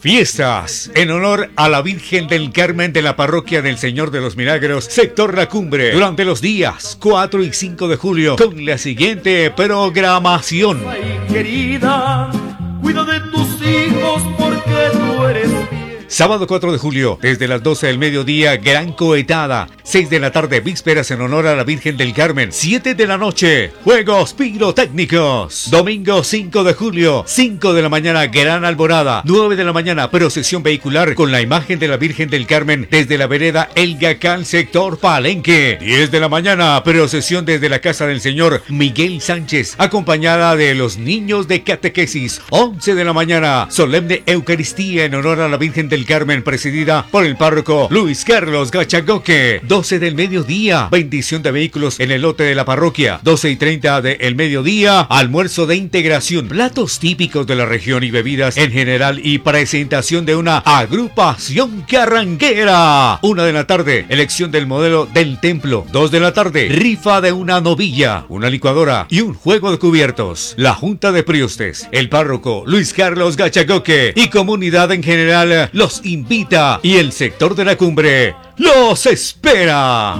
Fiestas en honor a la Virgen del Carmen de la Parroquia del Señor de los Milagros, sector La Cumbre, durante los días 4 y 5 de julio, con la siguiente programación. Ay, querida, cuida de tus hijos porque tú eres bien. Sábado 4 de julio, desde las 12 del mediodía, gran cohetada. 6 de la tarde, vísperas en honor a la Virgen del Carmen. 7 de la noche, juegos pirotécnicos. Domingo 5 de julio, 5 de la mañana, gran alborada. 9 de la mañana, procesión vehicular con la imagen de la Virgen del Carmen desde la vereda El Gacán, sector Palenque. 10 de la mañana, procesión desde la Casa del Señor Miguel Sánchez, acompañada de los niños de catequesis. 11 de la mañana, solemne Eucaristía en honor a la Virgen del Carmen, presidida por el párroco Luis Carlos Gachagoque. 12 del mediodía, bendición de vehículos en el lote de la parroquia. 12:30 del mediodía, almuerzo de integración, platos típicos de la región y bebidas en general y presentación de una agrupación carranguera. 1 de la tarde, elección del modelo del templo. 2 de la tarde, rifa de una novilla, una licuadora y un juego de cubiertos. La Junta de Priostes, el párroco Luis Carlos Gachagoque y comunidad en general los invita y el sector de La Cumbre los espera.